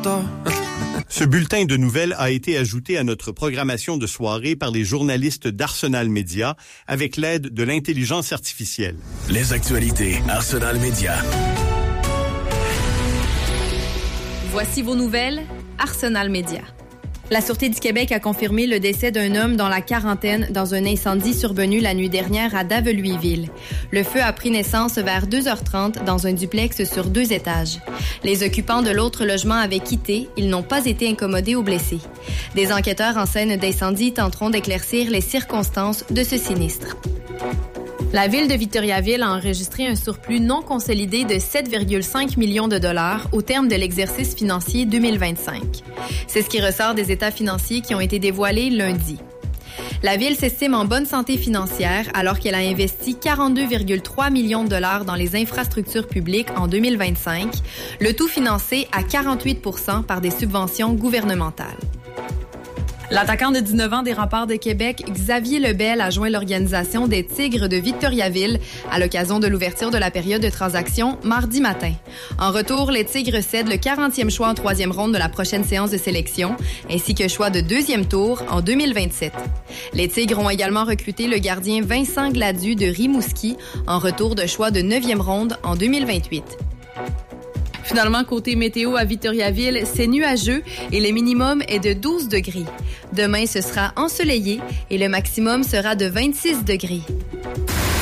tard. Ce bulletin de nouvelles a été ajouté à notre programmation de soirée par les journalistes d'Arsenal Média avec l'aide de l'intelligence artificielle. Les actualités Arsenal Média. Voici vos nouvelles, Arsenal Média. La Sûreté du Québec a confirmé le décès d'un homme dans la quarantaine dans un incendie survenu la nuit dernière à Daveluisville. Le feu a pris naissance vers 2h30 dans un duplex sur 2 étages. Les occupants de l'autre logement avaient quitté. Ils n'ont pas été incommodés ou blessés. Des enquêteurs en scène d'incendie tenteront d'éclaircir les circonstances de ce sinistre. La ville de Victoriaville a enregistré un surplus non consolidé de 7,5 millions de dollars au terme de l'exercice financier 2025. C'est ce qui ressort des états financiers qui ont été dévoilés lundi. La ville s'estime en bonne santé financière alors qu'elle a investi 42,3 millions de dollars dans les infrastructures publiques en 2025, le tout financé à 48% par des subventions gouvernementales. L'attaquant de 19 ans des Remparts de Québec, Xavier Lebel, a joint l'organisation des Tigres de Victoriaville à l'occasion de l'ouverture de la période de transaction mardi matin. En retour, les Tigres cèdent le 40e choix en 3e ronde de la prochaine séance de sélection, ainsi que choix de 2e tour en 2027. Les Tigres ont également recruté le gardien Vincent Gladu de Rimouski en retour de choix de 9e ronde en 2028. Finalement, côté météo à Victoriaville, c'est nuageux et le minimum est de 12 degrés. Demain, ce sera ensoleillé et le maximum sera de 26 degrés.